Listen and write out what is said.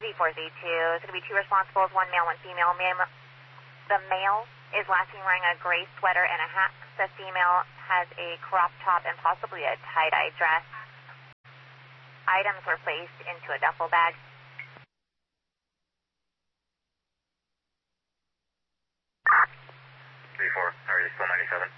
Z4Z2. It's going to be two responsibles, one male, one female. The male is last seen wearing a gray sweater and a hat. The female has a crop top and possibly a tie-dye dress. Items were placed into a duffel bag. How are you? Still 97?